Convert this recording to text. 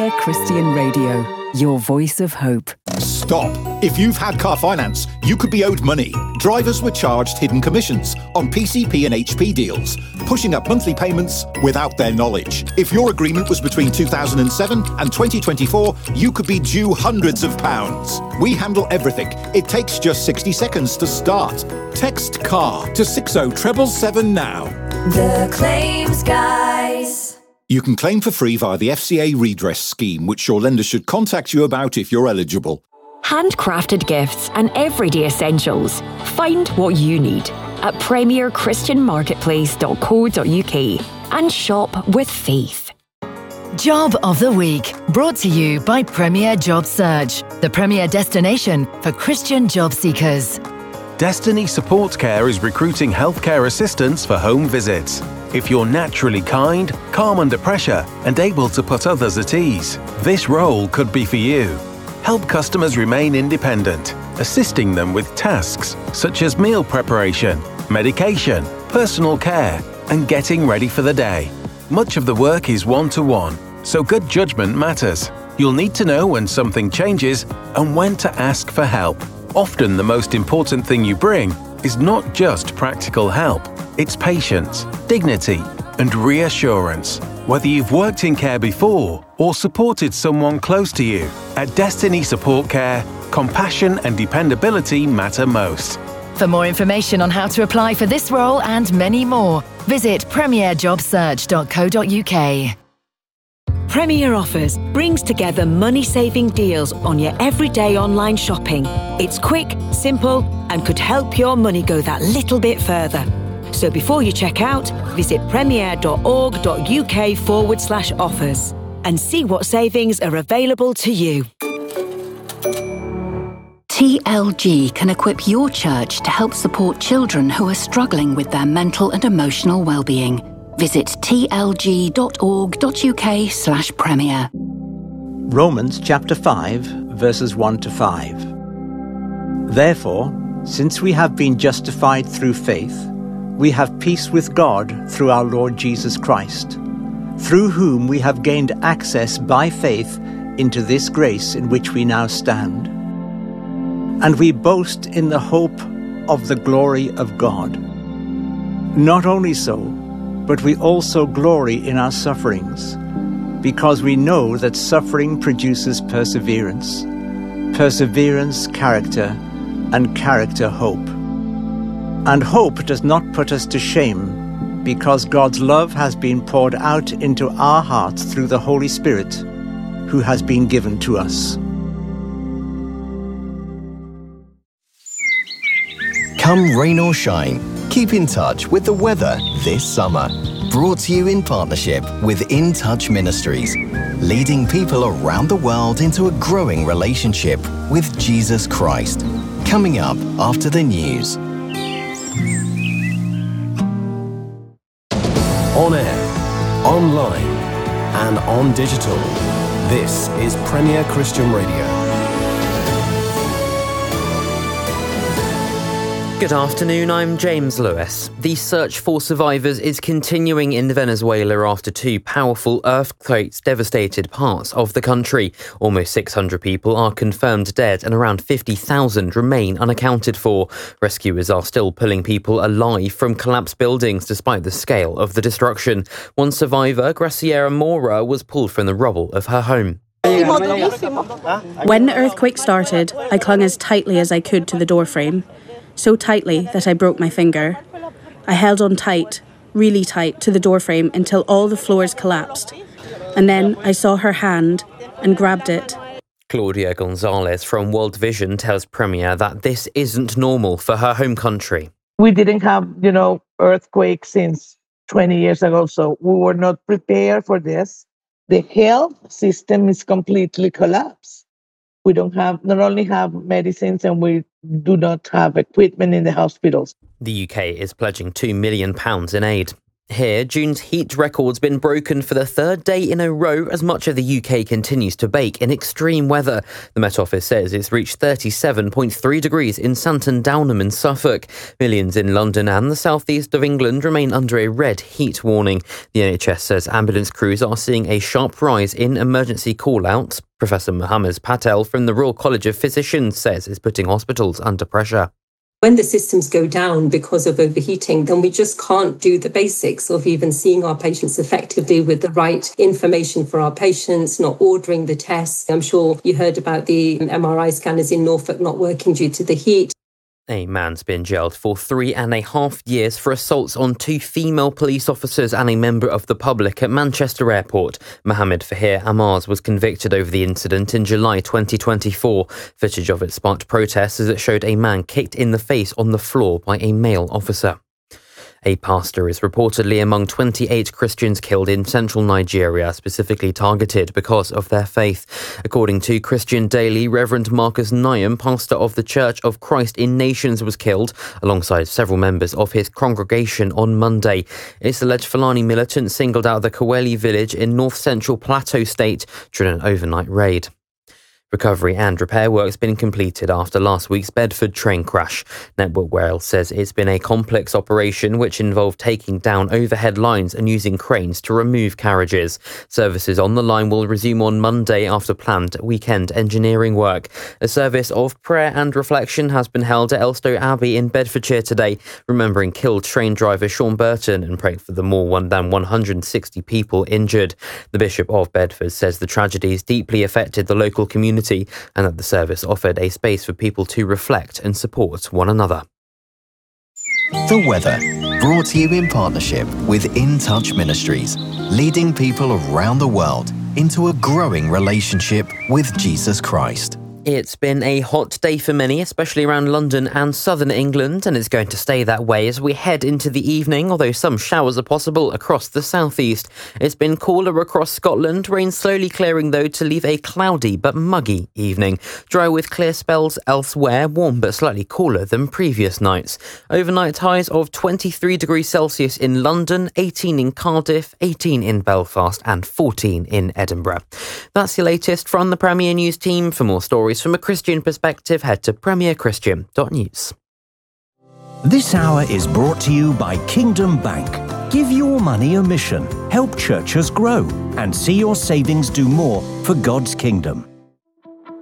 Premier Christian Radio, your voice of hope. Stop. If you've had car finance, you could be owed money. Drivers were charged hidden commissions on PCP and HP deals, pushing up monthly payments without their knowledge. If your agreement was between 2007 and 2024, you could be due hundreds of pounds. We handle everything. It takes just 60 seconds to start. Text CAR to 60777 now. The Claims Guys. You can claim for free via the FCA redress scheme, which your lender should contact you about if you're eligible. Handcrafted gifts and everyday essentials. Find what you need at premierchristianmarketplace.co.uk and shop with faith. Job of the Week, brought to you by Premier Job Search, the premier destination for Christian job seekers. Destiny Support Care is recruiting healthcare assistants for home visits. If you're naturally kind, calm under pressure, and able to put others at ease, this role could be for you. Help customers remain independent, assisting them with tasks such as meal preparation, medication, personal care, and getting ready for the day. Much of the work is one-to-one, so good judgment matters. You'll need to know when something changes and when to ask for help. Often the most important thing you bring is not just practical help, it's patience, dignity, and reassurance. Whether you've worked in care before or supported someone close to you, at Destiny Support Care, compassion and dependability matter most. For more information on how to apply for this role and many more, visit premierjobsearch.co.uk. Premier Offers brings together money-saving deals on your everyday online shopping. It's quick, simple, and could help your money go that little bit further. So before you check out, visit premier.org.uk/offers and see what savings are available to you. TLG can equip your church to help support children who are struggling with their mental and emotional well-being. Visit tlg.org.uk/premier. Romans chapter 5, verses 1 to 5. Therefore, since we have been justified through faith, we have peace with God through our Lord Jesus Christ, through whom we have gained access by faith into this grace in which we now stand. And we boast in the hope of the glory of God. Not only so, but we also glory in our sufferings, because we know that suffering produces perseverance, perseverance character, and character hope. And hope does not put us to shame, because God's love has been poured out into our hearts through the Holy Spirit, who has been given to us. Come rain or shine, keep in touch with the weather this summer. Brought to you in partnership with In Touch Ministries, leading people around the world into a growing relationship with Jesus Christ. Coming up after the news. On air, online, and on digital. This is Premier Christian Radio. Good afternoon, I'm James Lewis. The search for survivors is continuing in Venezuela after two powerful earthquakes devastated parts of the country. Almost 600 people are confirmed dead and around 50,000 remain unaccounted for. Rescuers are still pulling people alive from collapsed buildings despite the scale of the destruction. One survivor, Graciela Mora, was pulled from the rubble of her home. When the earthquake started, I clung as tightly as I could to the doorframe. So tightly that I broke my finger. I held on tight, really tight, to the doorframe until all the floors collapsed. And then I saw her hand and grabbed it. Claudia Gonzalez from World Vision tells Premier that this isn't normal for her home country. We didn't have, earthquakes since 20 years ago, so we were not prepared for this. The health system is completely collapsed. We not only have medicines, and we do not have equipment in the hospitals. The UK is pledging £2 million in aid. Here, June's heat record's been broken for the third day in a row as much of the UK continues to bake in extreme weather. The Met Office says it's reached 37.3 degrees in Santon Downham in Suffolk. Millions in London and the southeast of England remain under a red heat warning. The NHS says ambulance crews are seeing a sharp rise in emergency call-outs. Professor Mohammed Patel from the Royal College of Physicians says it's putting hospitals under pressure. When the systems go down because of overheating, then we just can't do the basics of even seeing our patients effectively with the right information for our patients, not ordering the tests. I'm sure you heard about the MRI scanners in Norfolk not working due to the heat. A man's been jailed for 3.5 years for assaults on 2 female police officers and a member of the public at Manchester Airport. Mohammed Fahir Amaz was convicted over the incident in July 2024. Footage of it sparked protests as it showed a man kicked in the face on the floor by a male officer. A pastor is reportedly among 28 Christians killed in central Nigeria, specifically targeted because of their faith. According to Christian Daily, Reverend Marcus Nyam, pastor of the Church of Christ in Nations, was killed alongside several members of his congregation on Monday. It's alleged Fulani militants singled out the Kaweli village in north-central Plateau State during an overnight raid. Recovery and repair work's been completed after last week's Bedford train crash. Network Rail says it's been a complex operation which involved taking down overhead lines and using cranes to remove carriages. Services on the line will resume on Monday after planned weekend engineering work. A service of prayer and reflection has been held at Elstow Abbey in Bedfordshire today, remembering killed train driver Sean Burton and praying for the more than 160 people injured. The Bishop of Bedford says the tragedies deeply affected the local community and that the service offered a space for people to reflect and support one another. The weather, brought to you in partnership with In Touch Ministries, leading people around the world into a growing relationship with Jesus Christ. It's been a hot day for many, especially around London and southern England, and it's going to stay that way as we head into the evening, although some showers are possible across the southeast. It's been cooler across Scotland, rain slowly clearing though to leave a cloudy but muggy evening. Dry with clear spells elsewhere, warm but slightly cooler than previous nights. Overnight highs of 23 degrees Celsius in London, 18 in Cardiff, 18 in Belfast and 14 in Edinburgh. That's the latest from the Premier News team. For more stories from a Christian perspective, head to premierchristian.news. This hour is brought to you by Kingdom Bank. Give your money a mission, help churches grow, and see your savings do more for God's kingdom.